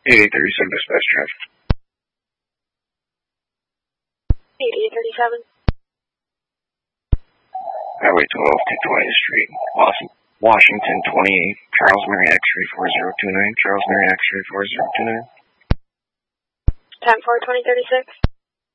8837 dispatch traffic. 8837. Highway 12 to 20th Street, Washington 28, Charles Mary X-ray 4029, Charles Mary X-ray 4029. 10-4, 2036.